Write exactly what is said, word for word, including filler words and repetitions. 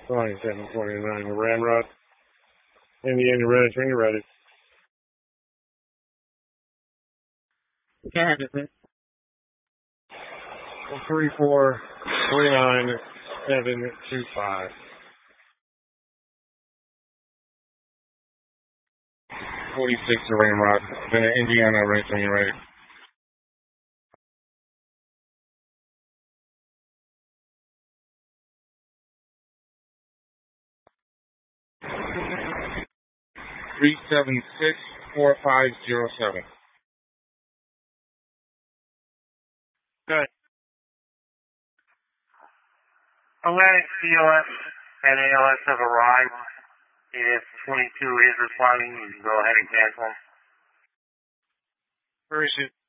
twenty-seven forty-nine, Ramrod. Indiana Reddish, when you're ready. Candidate. three four three nine seven two five. forty-six, Ramrod. Indiana Reddish, when you're ready. three seven six four five zero seven. Good. Atlantic C O S and A L S have arrived. A S twenty-two is responding. You can go ahead and cancel. Where is it?